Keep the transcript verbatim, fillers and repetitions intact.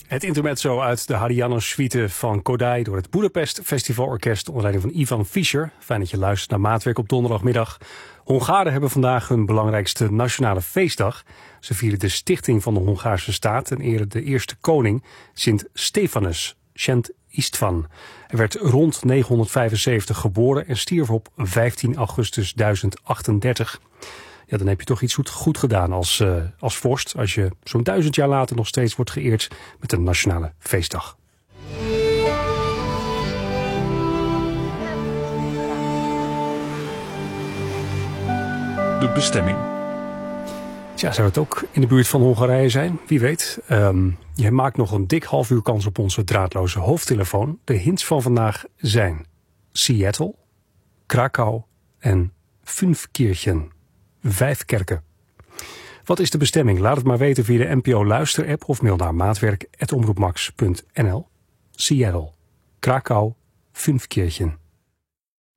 Het intermezzo uit de Harianna-suite van Kodály door het Budapest Festivalorkest onder leiding van Ivan Fischer. Fijn dat je luistert naar Maatwerk op donderdagmiddag. Hongaren hebben vandaag hun belangrijkste nationale feestdag. Ze vieren de stichting van de Hongaarse staat en eren de eerste koning, Sint Stefanus, Szent István. Hij werd rond negenhonderdvijfenzeventig geboren en stierf op vijftien augustus duizend achtendertig. Ja, dan heb je toch iets goed, goed gedaan als, uh, als vorst, als je zo'n duizend jaar later nog steeds wordt geëerd met een nationale feestdag. De bestemming. Tja, zou het ook in de buurt van Hongarije zijn? Wie weet. Um, je maakt nog een dik half uur kans op onze draadloze hoofdtelefoon. De hints van vandaag zijn Seattle, Krakau en Fünfkirchen. Vijf kerken. Wat is de bestemming? Laat het maar weten via de N P O Luister-app of mail naar maatwerk apenstaartje omroepmax punt n l. Seattle, Krakau, Fünfkirchen.